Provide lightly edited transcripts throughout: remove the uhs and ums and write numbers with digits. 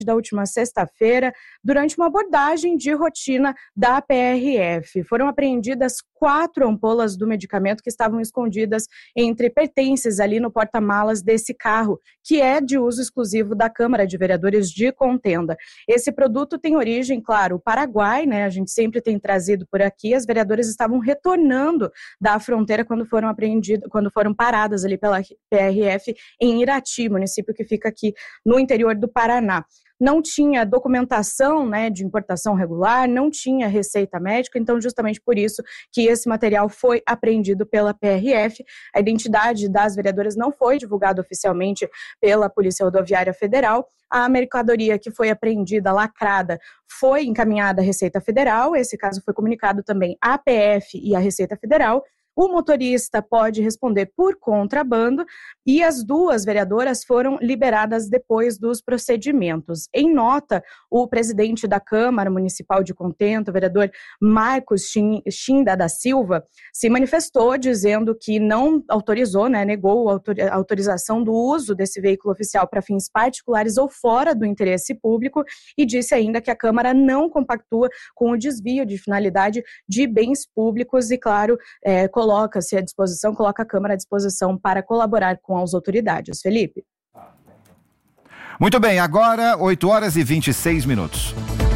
da última sexta-feira, durante uma abordagem de rotina da PRF. Foram apreendidas 4 ampolas do medicamento que estavam escondidas entre pertences ali no porta-malas desse carro, que é de uso exclusivo da Câmara de Vereadores de Contenda. Esse produto tem origem, claro, o Paraguai, né? A gente sempre tem trazido por aqui. As vereadoras estavam retornando da fronteira quando foram apreendidas, quando foram paradas ali pela PRF em Irati, município que fica aqui no interior do Paraná. Não tinha documentação, né, de importação regular, não tinha receita médica, então justamente por isso que esse material foi apreendido pela PRF. A identidade das vereadoras não foi divulgada oficialmente pela Polícia Rodoviária Federal. A mercadoria que foi apreendida, lacrada, foi encaminhada à Receita Federal. Esse caso foi comunicado também à PF e à Receita Federal. O motorista pode responder por contrabando e as 2 vereadoras foram liberadas depois dos procedimentos. Em nota, o presidente da Câmara Municipal de Contenda, o vereador Marcos Chinda da Silva, se manifestou dizendo que não autorizou, né, negou a autorização do uso desse veículo oficial para fins particulares ou fora do interesse público e disse ainda que a Câmara não compactua com o desvio de finalidade de bens públicos e, claro, coloca-se à disposição, coloca a Câmara à disposição para colaborar com as autoridades. Felipe. Muito bem, agora 8h26.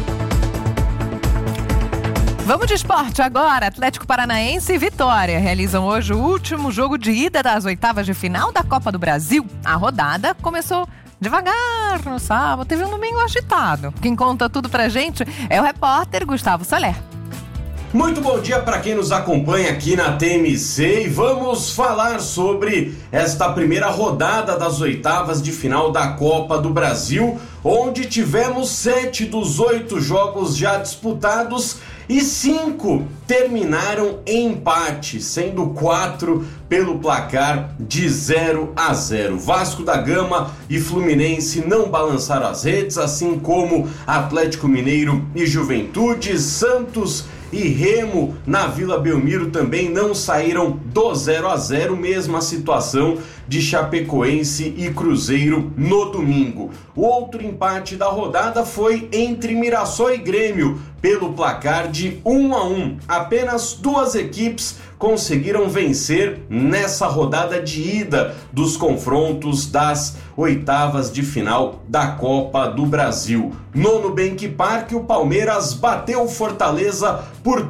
Vamos de esporte agora. Atlético Paranaense e Vitória realizam hoje o último jogo de ida das oitavas de final da Copa do Brasil. A rodada começou devagar no sábado, teve um domingo agitado. Quem conta tudo pra gente é o repórter Gustavo Soler. Muito bom dia para quem nos acompanha aqui na TMC e vamos falar sobre esta primeira rodada das oitavas de final da Copa do Brasil, onde tivemos 7 dos 8 jogos já disputados e 5 terminaram em empate, sendo 4 pelo placar de 0-0. Vasco da Gama e Fluminense não balançaram as redes, assim como Atlético Mineiro e Juventude. Santos e Remo na Vila Belmiro também não saíram do 0-0, mesma situação de Chapecoense e Cruzeiro no domingo. O outro empate da rodada foi entre Mirassol e Grêmio, pelo placar de 1-1. Apenas 2 equipes conseguiram vencer nessa rodada de ida dos confrontos das oitavas de final da Copa do Brasil. No Nubank Park, o Palmeiras bateu o Fortaleza por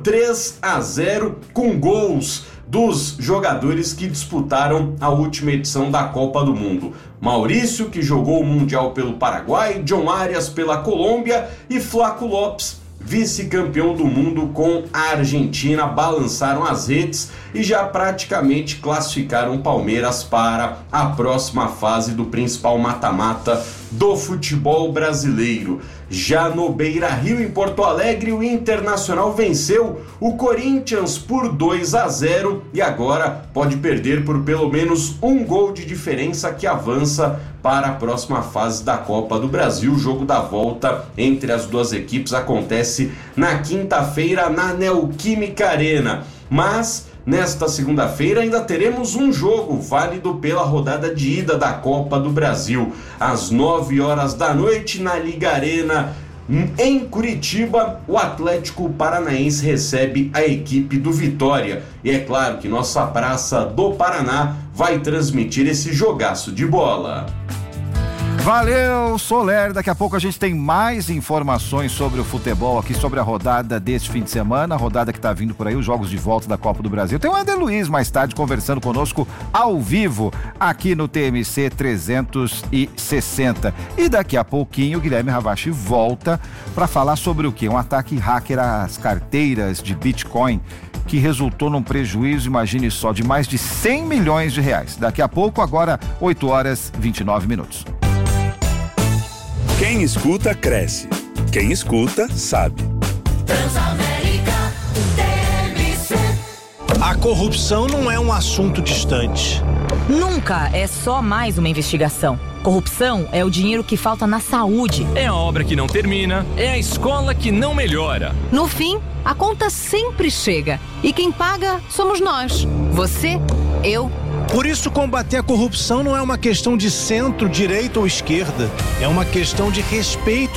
3-0 com gols dos jogadores que disputaram a última edição da Copa do Mundo. Maurício, que jogou o Mundial pelo Paraguai, John Arias pela Colômbia e Flaco Lopes, vice-campeão do mundo com a Argentina, balançaram as redes e já praticamente classificaram o Palmeiras para a próxima fase do principal mata-mata do futebol brasileiro. Já no Beira-Rio, em Porto Alegre, o Internacional venceu o Corinthians por 2-0 e agora pode perder por pelo menos 1 gol de diferença, que avança para a próxima fase da Copa do Brasil. O jogo da volta entre as 2 equipes acontece na quinta-feira na Neoquímica Arena. Mas nesta segunda-feira ainda teremos um jogo válido pela rodada de ida da Copa do Brasil. Às 9h na Liga Arena, em Curitiba, o Atlético Paranaense recebe a equipe do Vitória. E é claro que nossa Praça do Paraná vai transmitir esse jogaço de bola. Valeu, Soler. Daqui a pouco a gente tem mais informações sobre o futebol aqui, sobre a rodada deste fim de semana, a rodada que está vindo por aí, os jogos de volta da Copa do Brasil. Tem o Ander Luiz mais tarde conversando conosco ao vivo aqui no TMC 360. E daqui a pouquinho o Guilherme Ravache volta para falar sobre o quê? Um ataque hacker às carteiras de Bitcoin que resultou num prejuízo, imagine só, de mais de 100 milhões de reais. Daqui a pouco, agora 8h29. Quem escuta, cresce. Quem escuta, sabe. Transamérica TMC. A corrupção não é um assunto distante. Nunca é só mais uma investigação. Corrupção é o dinheiro que falta na saúde. É a obra que não termina, é a escola que não melhora. No fim, a conta sempre chega. E quem paga somos nós. Você, eu Por isso, combater a corrupção não é uma questão de centro, direita ou esquerda. É uma questão de respeito